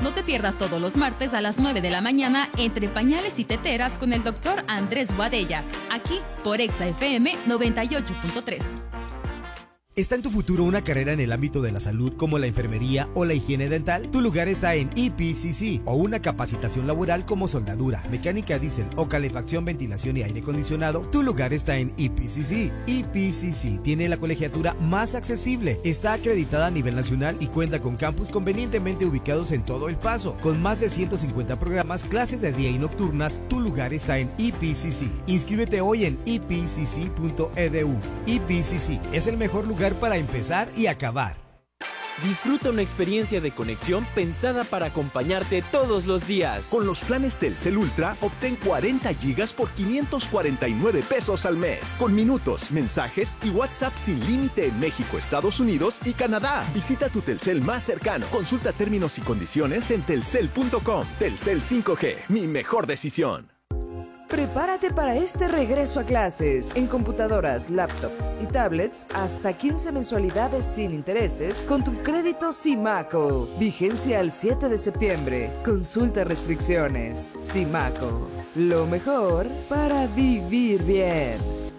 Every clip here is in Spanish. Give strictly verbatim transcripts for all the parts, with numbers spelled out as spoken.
No te pierdas todos los martes a las nueve de la mañana entre pañales y teteras con el doctor Andrés Boadella, aquí por Exa F M noventa y ocho punto tres. ¿Está en tu futuro una carrera en el ámbito de la salud como la enfermería o la higiene dental? Tu lugar está en E P C C, o una capacitación laboral como soldadura, mecánica diésel o calefacción, ventilación y aire acondicionado. Tu lugar está en E P C C. E P C C tiene la colegiatura más accesible, está acreditada a nivel nacional y cuenta con campus convenientemente ubicados en todo El Paso. Con más de ciento cincuenta programas, clases de día y nocturnas, tu lugar está en E P C C. Inscríbete hoy en e p c c punto e d u. E P C C es el mejor lugar para empezar y acabar. Disfruta una experiencia de conexión pensada para acompañarte todos los días. Con los planes Telcel Ultra, obtén cuarenta gigas por quinientos cuarenta y nueve pesos al mes. Con minutos, mensajes y WhatsApp sin límite en México, Estados Unidos y Canadá. Visita tu Telcel más cercano. Consulta términos y condiciones en telcel punto com. Telcel cinco G, mi mejor decisión. Prepárate para este regreso a clases. En computadoras, laptops y tablets, hasta quince mensualidades sin intereses con tu crédito Simaco. Vigencia al siete de septiembre. Consulta restricciones. Simaco, lo mejor para vivir bien.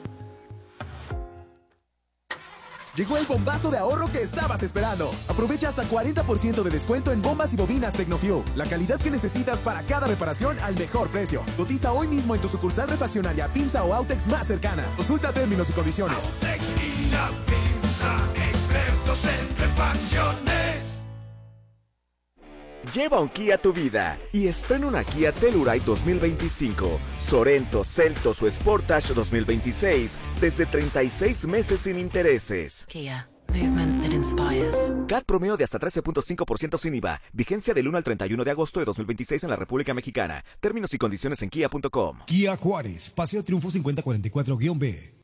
Llegó el bombazo de ahorro que estabas esperando. Aprovecha hasta cuarenta por ciento de descuento en bombas y bobinas Tecnofuel. La calidad que necesitas para cada reparación al mejor precio. Cotiza hoy mismo en tu sucursal refaccionaria PIMSA o Autex más cercana. Consulta términos y condiciones. Autex y la PIMSA, expertos en refacciones. Lleva un Kia a tu vida y estrena una Kia Telluride dos mil veinticinco, Sorento, Seltos o Sportage dos mil veintiséis desde treinta y seis meses sin intereses. Kia, movement that inspires. C A T promedio de hasta trece punto cinco por ciento sin I V A. Vigencia del uno al treinta y uno de agosto de dos mil veintiséis en la República Mexicana. Términos y condiciones en kia punto com. Kia Juárez, Paseo Triunfo cincuenta cuarenta y cuatro B.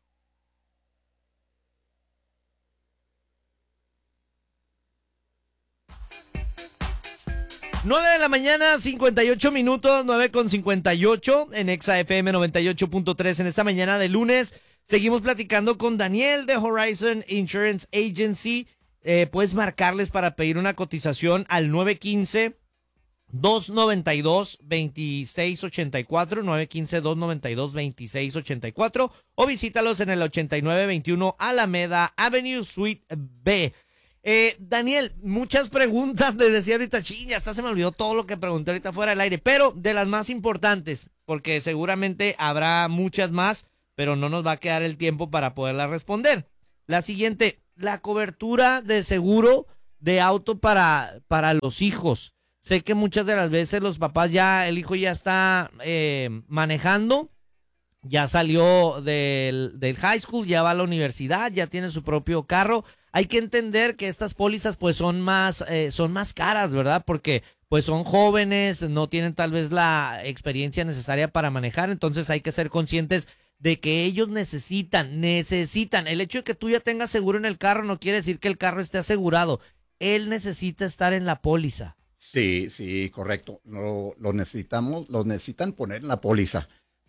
nueve de la mañana, cincuenta y ocho minutos, nueve con cincuenta y ocho en Exa F M noventa y ocho punto tres. En esta mañana de lunes seguimos platicando con Daniel de Horizon Insurance Agency. Eh, puedes marcarles para pedir una cotización al nueve uno cinco, dos nueve dos, dos seis ocho cuatro, nueve uno cinco, dos nueve dos, dos seis ocho cuatro, o visítalos en el ochenta y nueve veintiuno Alameda Avenue Suite B. Eh, Daniel, muchas preguntas. Les decía ahorita, ching, ya hasta se me olvidó todo lo que pregunté ahorita fuera del aire, pero de las más importantes, porque seguramente habrá muchas más, pero no nos va a quedar el tiempo para poderlas responder. La siguiente, la cobertura de seguro de auto para, para los hijos. Sé que muchas de las veces los papás ya, el hijo ya está eh, manejando, ya salió del, del high school, ya va a la universidad, ya tiene su propio carro. Hay que entender que estas pólizas pues son más eh, son más caras, ¿verdad? Porque pues son jóvenes, no tienen tal vez la experiencia necesaria para manejar, entonces hay que ser conscientes de que ellos necesitan, necesitan. El hecho de que tú ya tengas seguro en el carro no quiere decir que el carro esté asegurado. Él necesita estar en la póliza. Sí, sí, correcto. Lo, lo necesitamos, lo necesitan poner en la póliza.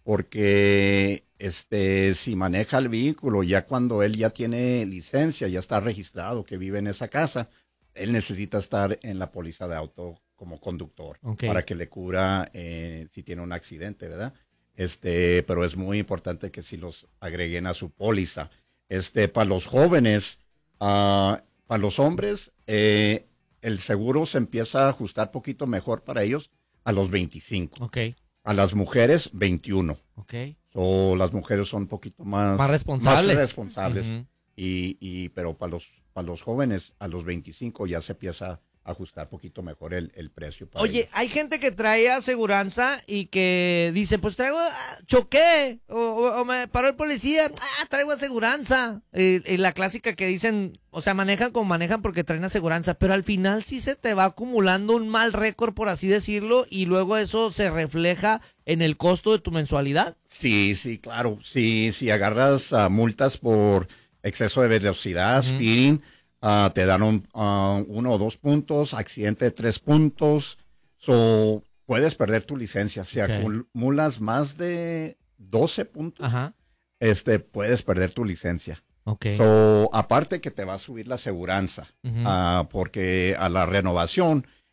Porque este si maneja el vehículo, ya cuando él ya tiene licencia, ya está registrado que vive en esa casa, él necesita estar en la póliza de auto como conductor, okay, para que le cubra eh, si tiene un accidente, ¿verdad? Este, pero es muy importante que si los agreguen a su póliza. Este, para los jóvenes, uh, para los hombres, eh, el seguro se empieza a ajustar poquito mejor para ellos a los veinticinco. Okay. A las mujeres, veintiuno. Ok. So, las mujeres son un poquito más... Más responsables. Más responsables. Uh-huh. y, y, pero para los, para los jóvenes, a los veinticinco ya se empieza a ajustar poquito mejor el, el precio. Para Oye, ellos. Hay gente que trae aseguranza y que dice, pues traigo, choqué, o, o, o me paró el policía, ah, traigo aseguranza. Y, y la clásica que dicen, o sea, manejan como manejan porque traen aseguranza, pero al final sí se te va acumulando un mal récord, por así decirlo, y luego eso se refleja en el costo de tu mensualidad. Sí, sí, claro. Sí, si agarras uh, multas por exceso de velocidad, uh-huh, speeding, Uh, te dan un, uh, uno o dos puntos, accidente de tres puntos, so puedes perder tu licencia. Si okay, acumulas más de doce puntos, uh-huh, este, puedes perder tu licencia. Okay. So, aparte que te va a subir la aseguranza, uh-huh, uh, porque a la renovación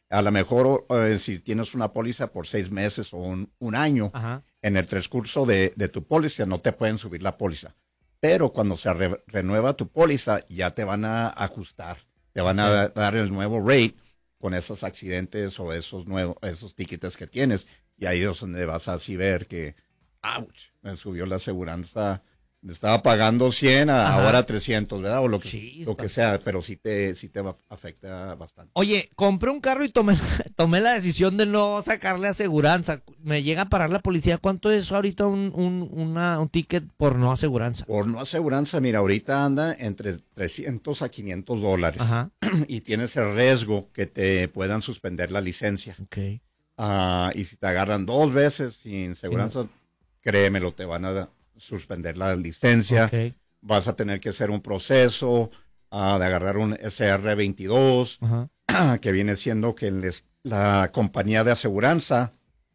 A lo mejor eh, si tienes una póliza por seis meses o un, un año, Ajá. en el transcurso de, de tu póliza no te pueden subir la póliza. Pero cuando se re, renueva tu póliza, ya te van a ajustar. Te van a okay. dar el nuevo rate con esos accidentes o esos nuevos, esos tickets que tienes. Y ahí es donde vas a así ver que, ouch, me subió la aseguranza. Me estaba pagando cien, a ahora trescientos, ¿verdad? O lo que, lo que sea, pero sí te, sí te va, afecta bastante. Oye, compré un carro y tomé, tomé la decisión de no sacarle aseguranza. Me llega a parar la policía. ¿Cuánto es ahorita un, un, una, un ticket por no aseguranza? Por no aseguranza, mira, ahorita anda entre trescientos a quinientos dólares. Ajá. Y tienes el riesgo que te puedan suspender la licencia. Ok. Uh, y si te agarran dos veces sin aseguranza, sí. créemelo, te van a suspender la licencia, okay. vas a tener que hacer un proceso uh, de agarrar un S R veintidós, uh-huh. que viene siendo que les, la compañía de aseguranza,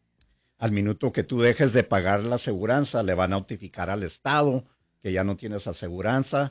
al minuto que tú dejes de pagar la aseguranza, le van a notificar al Estado que ya no tienes aseguranza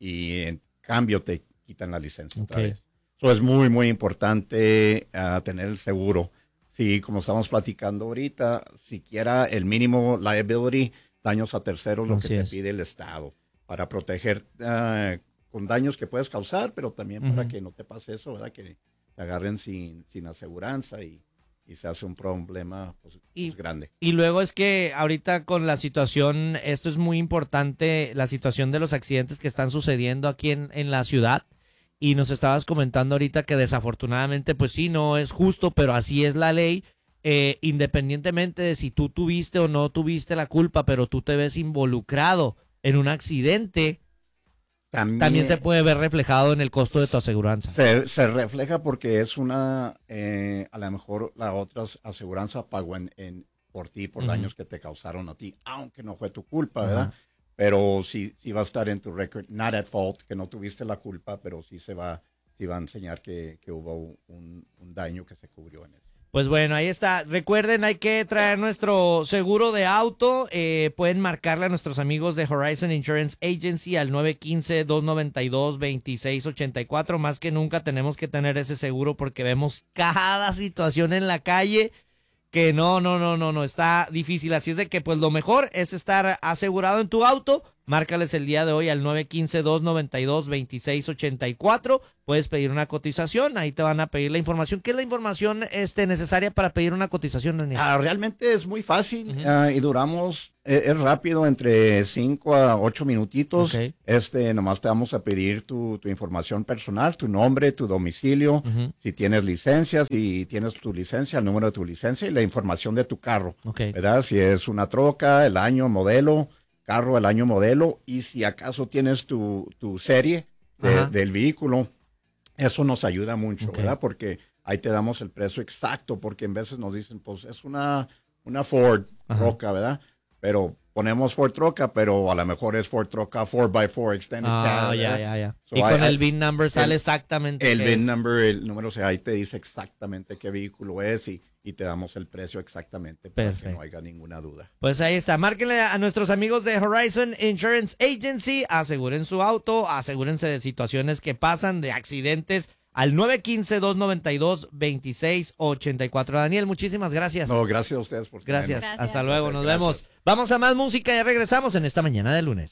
y en cambio te quitan la licencia okay. otra vez. Eso es muy, muy importante uh, tener el seguro. Sí, como estamos platicando ahorita, siquiera el mínimo liability, daños a terceros, lo Así que te es. pide el Estado, para proteger uh, con daños que puedes causar, pero también uh-huh. para que no te pase eso, ¿verdad? Que te agarren sin, sin aseguranza y, y se hace un problema pues, y, pues grande. Y luego es que ahorita con la situación, esto es muy importante, la situación de los accidentes que están sucediendo aquí en, en la ciudad. Y nos estabas comentando ahorita que desafortunadamente, pues sí, no es justo, pero así es la ley. Eh, independientemente de si tú tuviste o no tuviste la culpa, pero tú te ves involucrado en un accidente, también, también se puede ver reflejado en el costo de tu aseguranza. Se, se refleja porque es una, eh, a lo mejor la otra aseguranza pagó en, en, por ti, por uh-huh. daños que te causaron a ti, aunque no fue tu culpa, ¿verdad? Uh-huh. Pero sí, sí va a estar en tu record, not at fault, que no tuviste la culpa, pero sí se va, sí va a enseñar que, que hubo un, un daño que se cubrió en eso. Pues bueno, ahí está. Recuerden, hay que traer nuestro seguro de auto. Eh, pueden marcarle a nuestros amigos de Horizon Insurance Agency al nueve uno cinco, dos nueve dos, dos seis ocho cuatro. Más que nunca tenemos que tener ese seguro porque vemos cada situación en la calle que no, no, no, no, no, está difícil. Así es de que pues lo mejor es estar asegurado en tu auto. Márcales el día de hoy al nueve uno cinco, dos nueve dos, dos seis ocho cuatro. Puedes pedir una cotización, ahí te van a pedir la información. ¿Qué es la información este, necesaria para pedir una cotización, Daniel? Ah, realmente es muy fácil uh-huh. uh, y duramos, eh, es rápido, entre cinco a ocho minutitos. Okay. Este, nomás te vamos a pedir tu, tu información personal, tu nombre, tu domicilio, uh-huh. si tienes licencias, si tienes tu licencia, el número de tu licencia y la información de tu carro. Okay. ¿Verdad? Si es una troca, el año, modelo, carro, el año, modelo, y si acaso tienes tu, tu serie de, del vehículo, eso nos ayuda mucho, okay. ¿verdad? Porque ahí te damos el precio exacto, porque en veces nos dicen, pues es una, una Ford Ajá. Troca, ¿verdad? Pero ponemos Ford Troca, pero a lo mejor es Ford Troca cuatro por cuatro Extended Ah, Cab, ya, ¿verdad? ya, ya. So y hay, con hay, el V I N number sale el, exactamente El qué V I N es. number, el número, o sea, ahí te dice exactamente qué vehículo es y, y te damos el precio exactamente para Perfecto. que no haya ninguna duda. Pues ahí está, márquenle a nuestros amigos de Horizon Insurance Agency, aseguren su auto, asegúrense de situaciones que pasan, de accidentes, al nueve uno cinco, dos nueve dos, dos seis ocho cuatro. Daniel, muchísimas gracias. No, gracias a ustedes por Gracias, tenernos. hasta luego, nos Gracias. vemos. Vamos a más música y regresamos en esta mañana de lunes.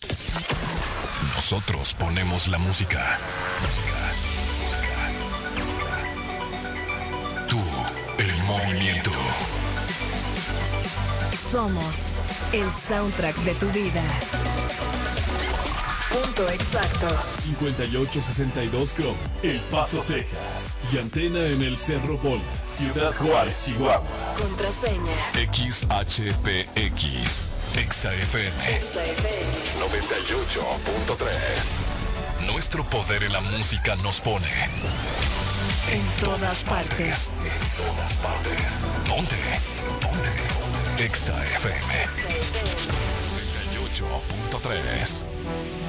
Nosotros ponemos la música. Tú, el movimiento. Somos el soundtrack de tu vida. Punto exacto. cincuenta y ocho sesenta y dos Chrome, El Paso, Texas. Y antena en el Cerro Bola, Ciudad Juárez, Chihuahua. Contraseña. X H P X. Exa F M. Exa F M. noventa y ocho punto tres. Nuestro poder en la música nos pone en todas partes. En todas partes. Ponte. Ponte. Exa F M. noventa y ocho punto tres.